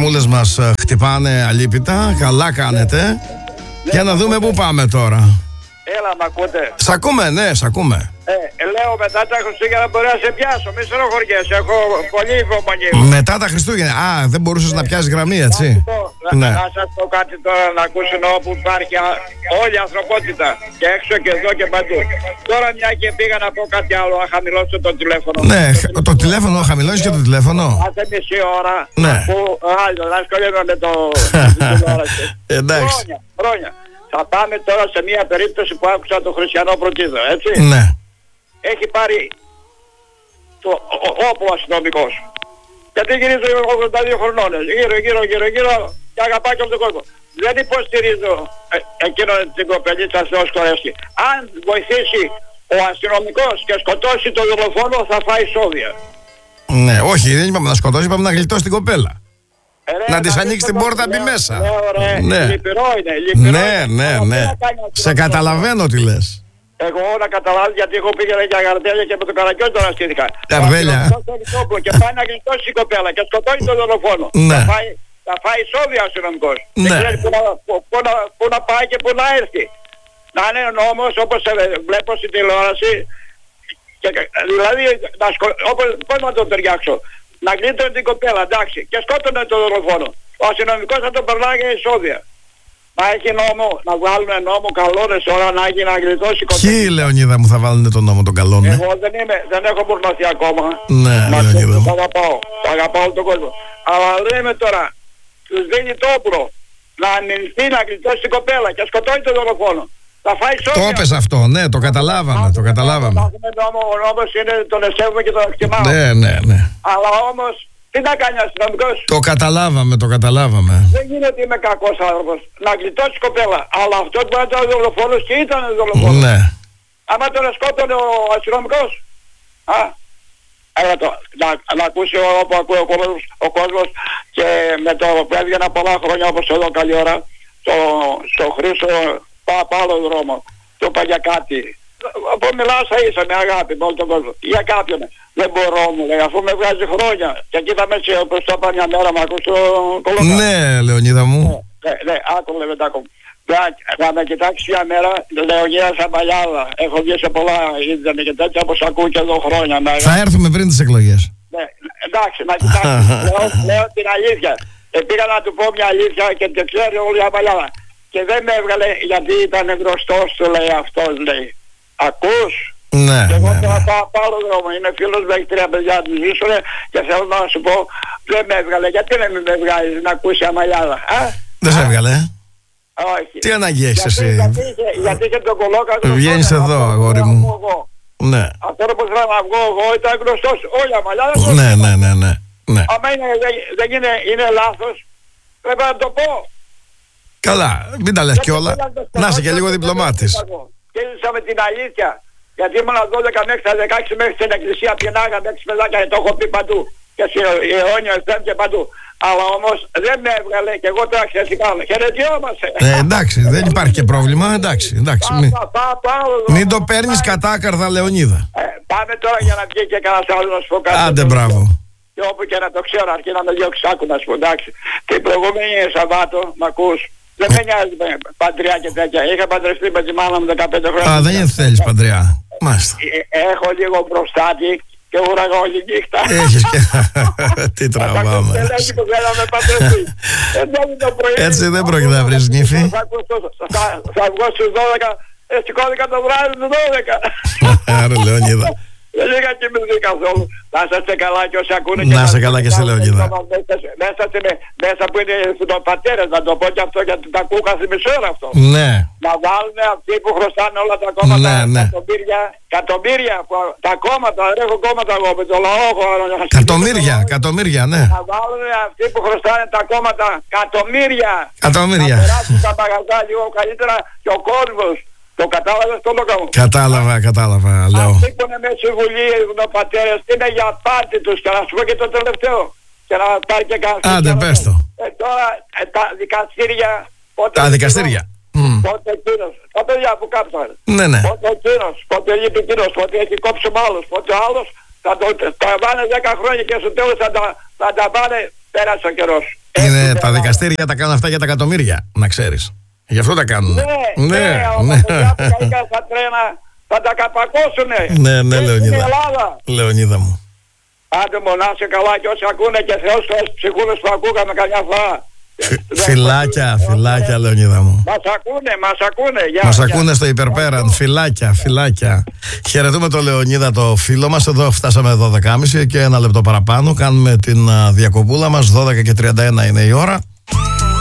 γραμμούλες μας χτυπάνε αλίπητα. Καλά κάνετε. Για να δούμε πού πάμε τώρα. Έλα, μ' ακούτε? Σ' ακούμε, ναι, σ' ακούμε. Λέω μετά τα Χριστούγεννα μπορεί να σε πιάσω. Μη στενοχωριέσαι. Έχω πολύ υπομονή. Μετά τα Χριστούγεννα. Α, δεν μπορούσες να πιάσεις γραμμή, έτσι. Ναι. Να σας πω κάτι τώρα, να ακούσουν όπου υπάρχει όλη η ανθρωπότητα. Και έξω και εδώ και παντού. Τώρα μια και πήγα να πω κάτι άλλο, να χαμηλώσω το τηλέφωνο. Ναι, το τηλέφωνο, χαμηλώσεις και το τηλέφωνο. Κάθε μισή ώρα. Ναι. Να ασχολούμαι με το τηλεόραση. Εντάξει. Χρόνια. Θα πάμε τώρα σε μια περίπτωση που άκουσα τον Χριστιανό Πρωτίδο, έτσι. Ναι. Έχει πάρει το όπλο αστυνομικός. Γιατί γυρίζω 82 χρονών, γύρω και αγαπάει και όλο τον κόσμο. Δεν υποστηρίζω εκείνο την κοπελίτσα Θεός κορέσκει. Αν βοηθήσει ο αστυνομικός και σκοτώσει τον δολοφόνο θα φάει σώδια. Ναι, όχι, δεν είπαμε να σκοτώσει, είπαμε να γλιτώσει την κοπέλα. Να της ανοίξει την πόρτα, μπει μέσα. Ναι, λυπηρό είναι. Ναι. Σε καταλαβαίνω τι λες. Εγώ να καταλάβω γιατί εγώ πήγαινα για Γαρδέλια και με τον Καραγκιόζη τώρα σχετικά. Γαρδέλια. Και πάει να γλιτώσει η κοπέλα και σκοτώνει τον δολοφόνο. Ναι. Θα φάει σώδια ο αστυνομικός. Ναι. Δεν ξέρει πού να πάει και πού να έρθει. Να είναι νόμος όπως βλέπω στην τηλεόραση. Δηλαδή, πώς να το ταιριάξω. Να γλίτωνε την κοπέλα, εντάξει, και σκότωνε τον δολοφόνο. Ο αστυνομικός θα τον περνάει εισόδια. Να έχει νόμο, να βγάλουν νόμο καλώνες ώρα να έχει να γλιτώσει κοπέλα. Ποιοι, Λεωνίδα μου, θα βάλουν τον νόμο τον καλώνε? Εγώ δεν έχω μορφωθεί ακόμα. Ναι, Λεωνίδα μου. Θα αγαπάω τον κόσμο. Αλλά λέμε τώρα, τους δίνει το όπλο να αμυνθεί να γλιτώσει την κοπέλα και σκοτώνει τον δολοφόνο. Θα φάει σώδια. Το έπες αυτό, ναι, το καταλάβαμε. Ο νόμος είναι τον εσέβουμε και τον εκτιμάμε. Ναι. Αλλά όμως, τι να κάνει ο αστυνομικός? Το καταλάβαμε. Δεν γίνεται ότι είμαι κακός άνθρωπος. Να γλιτώσει κοπέλα. Αλλά αυτός μπορεί να ήταν δολοφόνος και ήταν δολοφόνος. Ναι. Άμα τον σκότωνε ο αστυνομικός. Να ακούσει όπου ακούει ο κόσμος και με το που έβγαινα πολλά χρόνια όπως εδώ καλή ώρα στο Χρήστο. Πάω άλλο δρόμο. Το είπα για κάτι. Αφού μιλάω σαν ίσα με αγάπη με όλο τον κόσμο. Για κάποιον. Δεν μπορώ, μου λέει, αφού με βγάζει χρόνια. Και εκεί θα με έτσι όπως το είπα μια μέρα, μ' ακούς το κολόκα. Ναι, Λεωνίδα μου. Ναι, άκουλε μετά ακόμα. Θα με κοιτάξει μια μέρα, Λεωνίδα Σαμπαλιάδα. Έχω βγει σε πολλά ίντερνετ και τέτοια όπως ακούω και εδώ χρόνια. Θα έρθουμε πριν τις εκλογές. Ναι, εντάξει, να κοιτάξει. Λέω την αλήθεια. Πήγα να του πω μια αλήθεια και την ξέρει όλη η Σαμπαλιάδα. Και δεν με έβγαλε γιατί ήταν γνωστός του, λέει, αυτός, λέει. Ακούς? Ναι. Και εγώ τώρα πάω άλλο δρόμο. Είναι φίλος με 3 παιδιά του ζήσουνε και θέλω να σου πω, δεν με έβγαλε. Γιατί δεν με βγάλεις να ακούσει Αμαλιάδα? Δεν σε έβγαλε. Όχι. Τι ανάγκη έχεις εσύ? Γιατί είχε τον κολόκατρο. Βγαίνεις εδώ, αγόρι μου. Ναι. Αυτό όπως θέλω να βγω εγώ ήταν γνωστός. Όχι Αμαλιάδα. Ναι. Άμα δεν είναι λάθος, πρέπει να το πω. Καλά, μην τα λες κιόλα. Να είσαι και λίγο διπλωμάτης. Και ζήσα με την αλήθεια. Γιατί ήμουν 12 μέχρι τα 16 μέχρι στην εκκλησία πεινάγαμε 6 παιδάκια και το έχω πει παντού. Και σε αιώνιο FM και παντού. Αλλά όμως δεν με έβγαλε και εγώ τώρα ξεσικά. Χαιρετιόμαστε. Εντάξει, δεν υπάρχει και πρόβλημα. Εντάξει. Μην το παίρνεις κατάκαρδα, Λεωνίδα. Πάμε τώρα για να βγει και κανένας άλλος να σου πω κάτι. Άντε, μπράβο. Και όπου και να το ξέρω, αρκεί να με διώξει, άκου να σου πω, εντάξει. Την προηγούμενη Σαββάτο, μ' ακούς, δεν με νοιάζει παντριά και τέτοια. Είχα παντρευτεί με τη μάνα μου 15 χρόνια. Α, δεν θέλεις παντριά. Μάλιστα. Έχω λίγο μπροστάτη και ουραγώνει νύχτα. Έχεις και... Τι τραβάμε. Έτσι δεν πρόκειται να βρεις νύφη. Θα βγω στους 12, σηκώθηκα το βράδυ του 12. Άρα, Λεωνίδα. Δεν είχα κοιμηθεί καθόλου. Να είστε καλά και όσοι ακούνε. Να είστε καλά και σε Λεωνίδα. Μέσα που είναι στον πατέρα, να το πω και αυτό γιατί τα ακούω κάθε μισή ώρα αυτό. Ναι. Να βάλουν αυτοί που χρωστάνε όλα τα κόμματα, εκατομμύρια, τα κόμματα, δεν έχω κόμματα εγώ με το λαό. Εκατομμύρια, ναι. Να βάλουν αυτοί που χρωστάνε τα κόμματα εκατομμύρια. Να περάσουν τα μαγαζά λίγο καλύτερα και ο κόσμος. Το κατάλαβες το λόγο μου? Κατάλαβα, λέω. Αυτοί που είναι μέσα στη Βουλή, οι πατέρες, είναι για πάρτι τους και να σου πω και το τελευταίο. Και να πάρει και κανένα. Άντε, πες το. Τώρα τα δικαστήρια. Τα δικαστήρια. Πότε εκείνος, τα παιδιά που κάψαν. Ναι. Πότε εκείνος, πότε λείπει εκείνος, πότε έχει κόψει ο άλλος, πότε ο άλλος θα τα πάνε 10 χρόνια και στο τέλος θα τα πάνε, πέρασε ο καιρός. Είναι τα δικαστήρια τα κάνουν αυτά για τα εκατομμύρια, να ξέρεις. Γι' αυτό τα κάνουν. Ναι. Στα τρένα θα τα καπακώσουνε. Ναι, Λεωνίδα. Λεωνίδα μου. Άντε μονάσε καλά και όσοι ακούνε και Θεός τους ψυχούλες που ακούγαμε καμιά φορά. Φιλάκια Λεωνίδα μου. Μας ακούνε. Μας ακούνε στο υπερπέραν. Φιλάκια. Χαιρετούμε τον Λεωνίδα, το φίλο μας. Εδώ φτάσαμε 12.30 και ένα λεπτό παραπάνω. Κάνουμε την διακοπούλα μας. 12:31 είναι η ώρα.